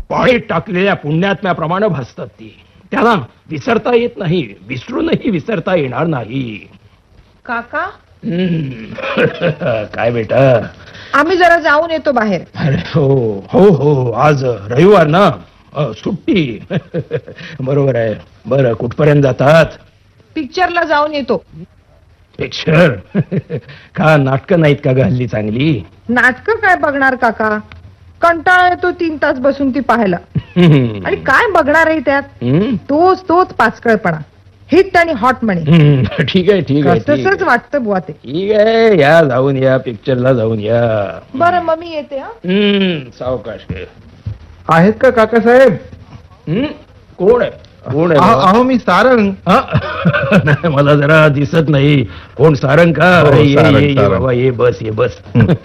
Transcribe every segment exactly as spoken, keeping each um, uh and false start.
पाळीत टाकलेल्या पुण्यात्म्याप्रमाणे भासतात ती. त्याला विसरता येत नाही, विसरूनही विसरता येणार नाही. काका हम्म. काय बेटा? आम्ही जरा जाऊन येतो बाहेर. अरे हो हो हो, आज रविवार ना, अ, सुट्टी. बरोबर आहे. बरं, कुठपर्यंत जातात? पिक्चरला जाऊन येतो. पिक्चर? का नाटकं नाहीत का ग हल्ली चांगली? नाटकं काय बघणार काका, कंटाळा येतो तीन तास बसून ती पाहायला. आणि काय बघणार आहे त्यात? हम्म? तोच तोच पाचकळपणा, हिट आणि हॉट म्हणे. हम्म, ठीक आहे ठीक आहे ठीक तसंच आहे. वाटतं बुवा ते. ठीक आहे, या जाऊन या, पिक्चरला जाऊन या. बरं मग मी येते. हा हम्म, सावकाश घे. आहेत का काकासाहेब? हम्म, कोण आहे? कोण आहे अहो बाबा? अहो, मी सारंग. हा? नाही, मला जरा दिसत नाही. कोण सारंग का? हो, ये, सारंग, ये, ये सारंग. बाबा, ये बस ये बस.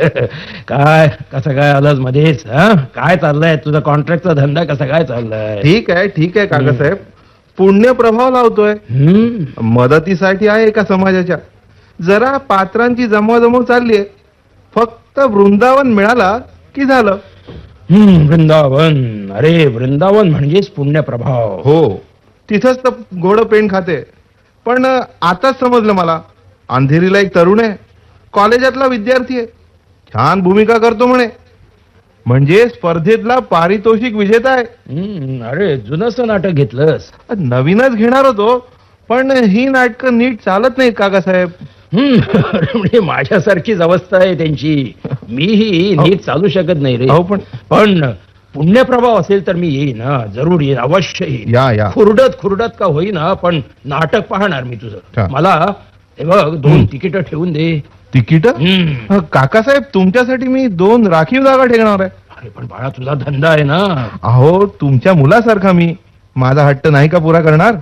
काय कसं काय आलास मध्येच? हा, काय चाललंय तुझा कॉन्ट्रॅक्टचा धंदा, कसा काय चाललाय? ठीक आहे ठीक आहे काकासाहेब, पुण्य प्रभाव लावतोय. हम्म. मदतीसाठी आहे एका समाजाच्या. जरा पात्रांची जमवाजमव चालली आहे. फक्त वृंदावन मिळाला की झालं. हम्म, वृंदावन. अरे वृंदावन म्हणजेच पुण्य प्रभाव. हो, तिथंच तर घोडं पेंड खाते. पण आताच समजलं मला, अंधेरीला एक तरुण आहे, कॉलेजातला विद्यार्थी आहे, छान भूमिका करतो म्हणे. म्हणजे स्पर्धेतला पारितोषिक विजेता आहे. हम्म, अरे जुनंसं नाटक घेतलंस. नवीनच घेणार होतो, पण ही नाटकं नीट चालत नाहीत काकासाहेब. हम्म, म्हणजे माझ्यासारखीच अवस्था आहे त्यांची. मीही नीट चालू शकत नाही रे. अहो पण पण पुण्यप्रभाव असेल तर मी येईन, ना, जरूर येईन, अवश्य येईन. या या खुरडत खुरडत का होईना, पण नाटक पाहणार मी तुझं. हा. मला हे बघ दोन तिकीट ठेवून दे. तिकीट? हम्म. काकासाहेब, तुमच्यासाठी मी दोन राखीव जागा ठेवणार आहे. अरे पण बाळा, तुझा धंदा आहे ना. अहो, तुमच्या मुलासारखा मी. माझा हट्ट नाही का पुरा करणार?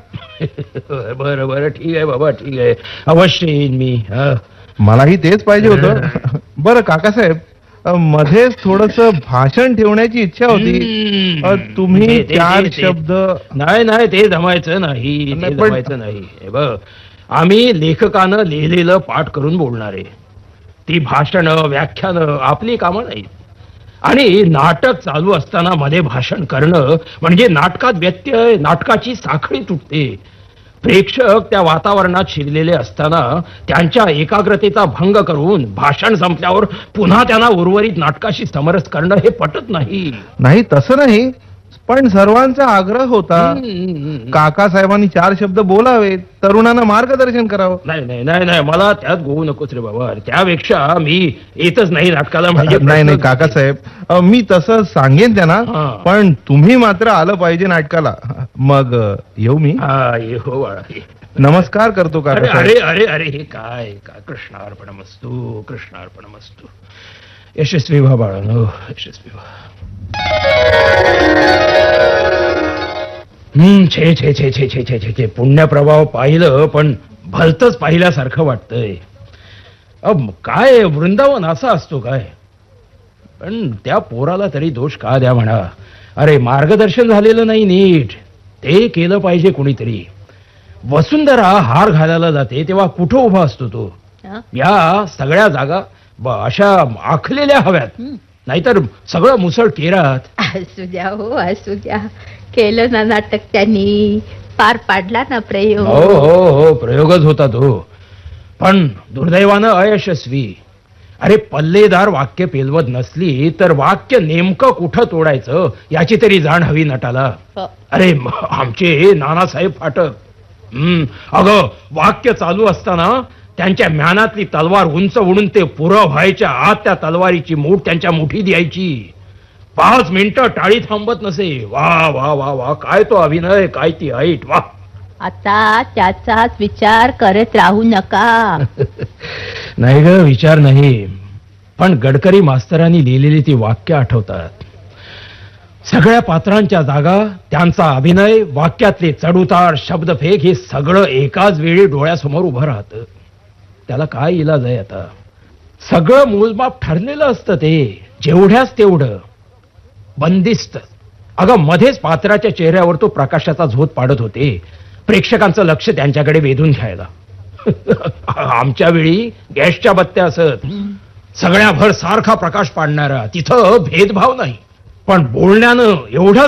बरं बरं, ठीक आहे बाबा, ठीक आहे, अवश्य येईन मी. हा. मलाही तेच पाहिजे होतं. बरं काकासाहेब, अ, मध्येच थोडस भाषण ठेवण्याची इच्छा होती. हम्म. अ, तुम्ही ते- ते- चार ते- ते- शब्द. नाही नाही, ते जमायचं नाही, ते नाही, पण- जमायचं नाही. हे बघ, आम्ही लेखकानं लिहिलेलं पाठ करून बोलणारे. ती भाषण व्याख्यान आपली कामं नाहीत. आणि नाटक चालू असताना मध्ये भाषण करणं म्हणजे नाटकात व्यत्यय, नाटकाची साखळी तुटते. प्रेक्षक त्या वातावरणात शिरलेले असताना त्यांच्या एकाग्रतेचा भंग करून भाषण संपल्यावर पुन्हा त्यांना उर्वरित नाटकाशी समरस करणं हे पटत नाही. नाही तसं नाही, पण सर्वांचा आग्रह होता. हम्म. काकासाहेबांनी चार शब्द बोलावे, तरुणांना मार्गदर्शन करावं. नाही नाही नाही नाही, मला त्यात गोवू नकोस रे बाबा. त्यापेक्षा मी येतच नाही नाटकाला. म्हणजे नाही नाही प्रश्नच काकासाहेब, अ, मी तसं सांगेन त्यांना, हा. पण तुम्ही मात्र आलं पाहिजे नाटकाला. मग अ, येऊ मी. हा, ये हो बाळा, ये. नमस्कार करतो अरे काकासाहेब. अरे अरे अरे, हे काय काय कृष्णार्पणमस्तु, कृष्णार्पणमस्तु. यशस्वी व्हा बाळांनो, यशस्वी व्हा. हम्म, छे छे छे छे छे छे छे छे, पुण्यप्रभाव पाहिलं पण भलतच पाहिल्यासारखं वाटतंय. अब काय वृंदावन असा असतो काय? पण त्या पोराला तरी दोष का द्या म्हणा. अरे मार्गदर्शन झालेलं नाही नीट, ते केलं पाहिजे कोणीतरी. वसुंधरा हार घालायला जाते तेव्हा कुठं उभा असतो तो? या सगळ्या जागा ब- अशा आखलेल्या हव्यात, नाहीतर सगळं मुसळ केरात. असू द्या हो, असू द्या. केलं ना नाटक त्यांनी, पार पाडला ना प्रयोग. हो हो हो, प्रयोगच होता तो. पण दुर्दैवानं अयशस्वी. अरे पल्लेदार वाक्य पेलवत नसली तर वाक्य नेमकं कुठं तोडायचं याची तरी जाण हवी नटाला. हो. अरे म- आमचे नानासाहेब फाटक, हम्म, अगं वाक्य चालू असताना त्यांच्या म्यानातली तलवार उंच उडून ते पुरं व्हायच्या आत त्या तलवारीची मूठ त्यांच्या मुठीत यायची. पाच मिनिटं टाळी थांबत नसे. वा वा वा वा, काय तो अभिनय, काय ती हाईट, वा. आता त्याचाच विचार करत राहू नका. नाही ग, विचार नाही, पण गडकरी मास्तरांनी लिहिलेली ती वाक्य आठवतात. सगळ्या पात्रांच्या जागा, त्यांचा अभिनय, वाक्यातले चढउतार, शब्दफेक हे सगळं एकाच वेळी डोळ्यासमोर उभं राहतं. त्याला काय इलाज आहे आता? सगळं मोजमाप ठरलेलं असतं, ते जेवढ्याच तेवढं बंदिस्त. अगं मध्येच पात्राच्या चेहऱ्यावर तो प्रकाशाचा झोत पाडत होते, प्रेक्षकांचं लक्ष त्यांच्याकडे वेधून घ्यायला. आमच्या वेळी गॅसच्या बत्त्या असत, सगळ्याभर सारखा प्रकाश पाडणारा, तिथं भेदभाव नाही. पण बोलण्यानं एवढं